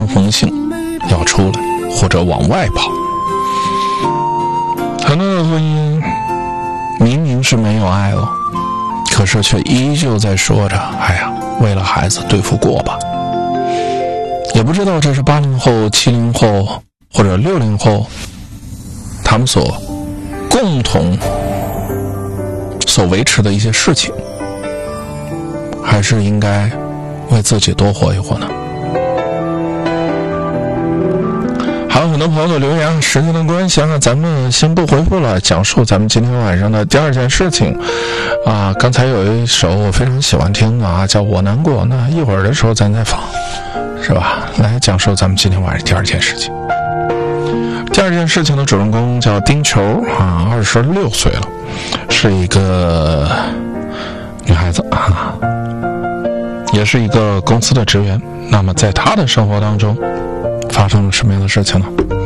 风性要出来或者往外跑。很多的婚姻明明是没有爱了，可是却依旧在说着哎呀，为了孩子对付过吧。也不知道这是80后、70后或者60后他们共同所维持的一些事情，还是应该为自己多活一活呢？还有很多朋友的留言，时间的关系呢，咱们先不回复了，讲述咱们今天晚上的第二件事情啊。刚才有一首我非常喜欢听的啊，叫《我难过》，那一会儿的时候咱再放，是吧？来讲述咱们今天晚上第二件事情。第二件事情的主人公叫丁球啊，26岁了，是一个女孩子啊，也是一个公司的职员。那么在她的生活当中发生了什么样的事情呢？